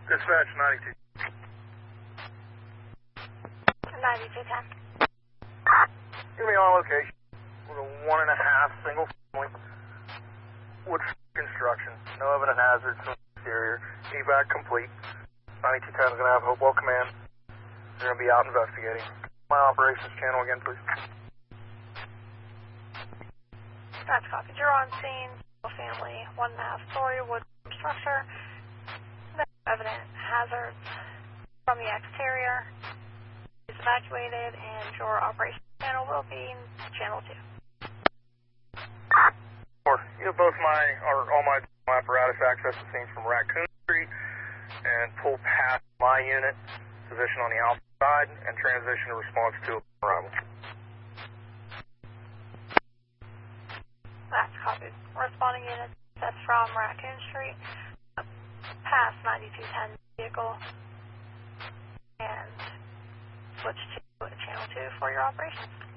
Dispatch 92. 9210. Give me on location with a 1.5 single family wood construction. No evident hazards from the exterior. Evac complete. 9210 is going to have Hopewell Command. They're going to be out investigating. My operations channel again, please. That's copied. You're on scene. Family, 1.5-story wood structure. No evident hazards from the exterior. Is evacuated, and your operations channel will be channel 2. You have all my apparatus access the scene from Raccoon Street and pull past my unit, position on the outside, and transition to response to arrival. That's copied. Responding unit, that's from Raccoon Street, past 9210 vehicle, and switch to channel 2 for your operations.